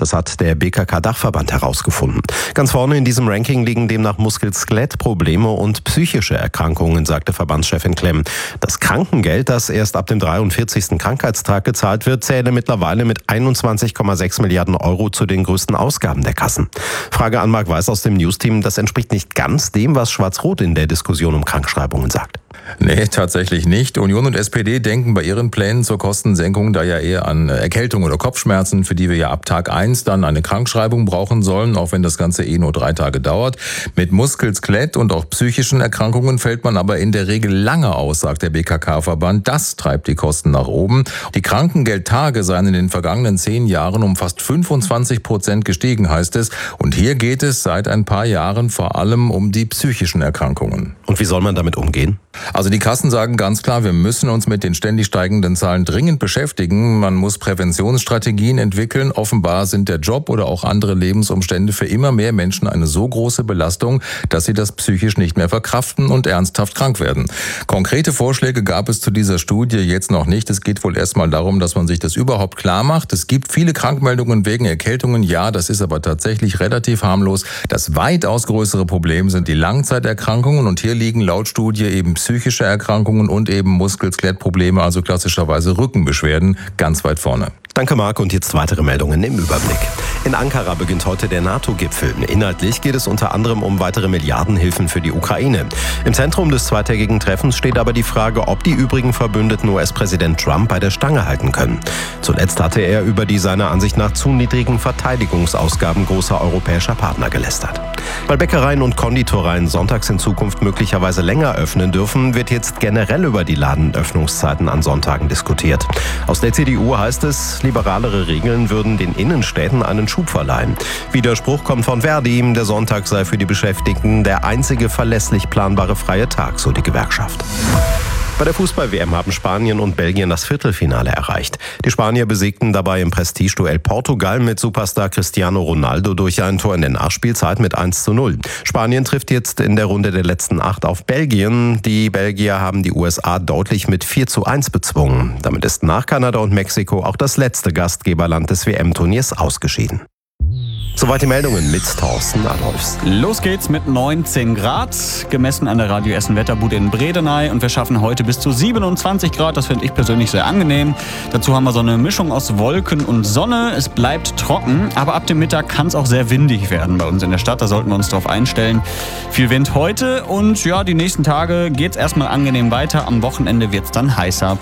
Das hat der BKK-Dachverband herausgefunden. Ganz vorne in diesem Ranking liegen demnach Muskel-Skelett-Probleme und psychische Erkrankungen, sagte Verbandschefin Klemm. Das Krankengeld, das erst ab dem 43. Krankheitstag gezahlt wird, zähle mittlerweile mit 21,6 Milliarden Euro zu den größten Ausgaben der Kassen. Frage an Marc Weiß aus dem Newsteam. Das entspricht nicht ganz dem, was Schwarz-Rot in der Diskussion um Krankschreibungen sagt. Nee, tatsächlich nicht. Union und SPD denken bei ihren Plänen zur Kostensenkung da ja eher an Erkältung oder Kopfschmerzen, für die wir ja ab Tag 1 dann eine Krankschreibung brauchen sollen, auch wenn das Ganze nur 3 Tage dauert. Mit Muskel-, Skelett- und auch psychischen Erkrankungen fällt man aber in der Regel lange aus, sagt der BKK-Verband. Das treibt die Kosten nach oben. Die Krankengeldtage seien in den vergangenen 10 Jahren um fast 25% gestiegen, heißt es. Und hier geht es seit ein paar Jahren vor allem um die psychischen Erkrankungen. Und wie soll man damit umgehen? Also die Kassen sagen ganz klar, wir müssen uns mit den ständig steigenden Zahlen dringend beschäftigen. Man muss Präventionsstrategien entwickeln. Offenbar sind der Job oder auch andere Lebensumstände für immer mehr Menschen eine so große Belastung, dass sie das psychisch nicht mehr verkraften und ernsthaft krank werden. Konkrete Vorschläge gab es zu dieser Studie jetzt noch nicht. Es geht wohl erstmal darum, dass man sich das überhaupt klar macht. Es gibt viele Krankmeldungen wegen Erkältungen. Ja, das ist aber tatsächlich relativ harmlos. Das weitaus größere Problem sind die Langzeiterkrankungen. Und hier liegen laut Studie eben psychische Erkrankungen und eben Muskel-Skelett-Probleme, also klassischerweise Rückenbeschwerden, ganz weit vorne. Danke, Marc. Und jetzt weitere Meldungen im Überblick. In Ankara beginnt heute der NATO-Gipfel. Inhaltlich geht es unter anderem um weitere Milliardenhilfen für die Ukraine. Im Zentrum des zweitägigen Treffens steht aber die Frage, ob die übrigen Verbündeten US-Präsident Trump bei der Stange halten können. Zuletzt hatte er über die seiner Ansicht nach zu niedrigen Verteidigungsausgaben großer europäischer Partner gelästert. Weil Bäckereien und Konditoreien sonntags in Zukunft möglicherweise länger öffnen dürfen, wird jetzt generell über die Ladenöffnungszeiten an Sonntagen diskutiert. Aus der CDU heißt es, liberalere Regeln würden den Innenstädten einen Schub verleihen. Widerspruch kommt von Verdi, der Sonntag sei für die Beschäftigten der einzige verlässlich planbare freie Tag, so die Gewerkschaft. Bei der Fußball-WM haben Spanien und Belgien das Viertelfinale erreicht. Die Spanier besiegten dabei im Prestigeduell Portugal mit Superstar Cristiano Ronaldo durch ein Tor in der Nachspielzeit mit 1:0. Spanien trifft jetzt in der Runde der letzten 8 auf Belgien. Die Belgier haben die USA deutlich mit 4:1 bezwungen. Damit ist nach Kanada und Mexiko auch das letzte Gastgeberland des WM-Turniers ausgeschieden. Soweit die Meldungen mit Thorsten Adolfs. Los geht's mit 19 Grad, gemessen an der Radio Essen Wetterbude in Bredeney. Und wir schaffen heute bis zu 27 Grad, das finde ich persönlich sehr angenehm. Dazu haben wir so eine Mischung aus Wolken und Sonne. Es bleibt trocken, aber ab dem Mittag kann es auch sehr windig werden bei uns in der Stadt. Da sollten wir uns drauf einstellen. Viel Wind heute und ja, die nächsten Tage geht's erstmal angenehm weiter. Am Wochenende wird's dann heißer.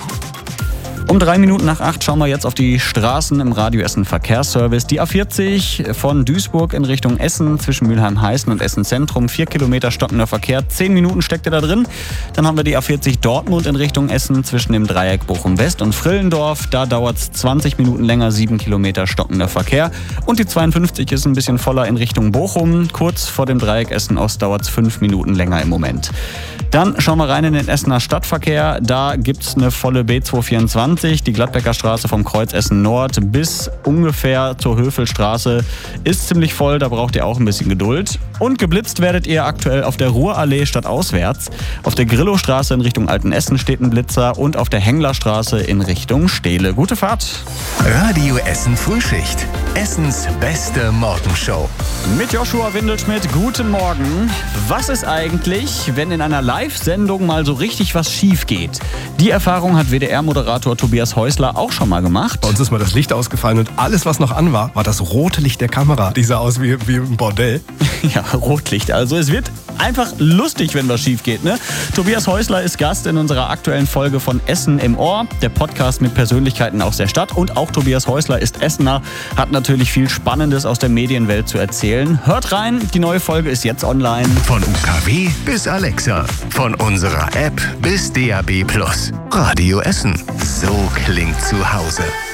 Um 3 Minuten nach 8 schauen wir jetzt auf die Straßen im Radio Essen Verkehrsservice. Die A40 von Duisburg in Richtung Essen zwischen Mülheim-Heißen und Essen Zentrum. 4 Kilometer stockender Verkehr, 10 Minuten steckt er da drin. Dann haben wir die A40 Dortmund in Richtung Essen zwischen dem Dreieck Bochum-West und Frillendorf. Da dauert es 20 Minuten länger, 7 Kilometer stockender Verkehr. Und die 52 ist ein bisschen voller in Richtung Bochum. Kurz vor dem Dreieck Essen-Ost dauert es 5 Minuten länger im Moment. Dann schauen wir rein in den Essener Stadtverkehr. Da gibt es eine volle B224. Die Gladbecker Straße vom Kreuz Essen Nord bis ungefähr zur Höfelstraße ist ziemlich voll. Da braucht ihr auch ein bisschen Geduld. Und geblitzt werdet ihr aktuell auf der Ruhrallee stadtauswärts. Auf der Grillowstraße in Richtung Altenessen steht ein Blitzer und auf der Henglerstraße in Richtung Stehle. Gute Fahrt. Radio Essen Frühschicht. Essens beste Morgenshow. Mit Joshua Windelschmidt, guten Morgen. Was ist eigentlich, wenn in einer Live-Sendung mal so richtig was schief geht? Die Erfahrung hat WDR-Moderator Tobias Häusler auch schon mal gemacht. Bei uns ist mal das Licht ausgefallen und alles, was noch an war, war das rote Licht der Kamera. Die sah aus wie ein Bordell. Ja, Rotlicht. Also es wird einfach lustig, wenn was schief geht, ne? Tobias Häusler ist Gast in unserer aktuellen Folge von Essen im Ohr, der Podcast mit Persönlichkeiten aus der Stadt. Und auch Tobias Häusler ist Essener, hat natürlich viel Spannendes aus der Medienwelt zu erzählen. Hört rein, die neue Folge ist jetzt online. Von UKW bis Alexa, von unserer App bis DAB+. Radio Essen. So klingt zu Hause.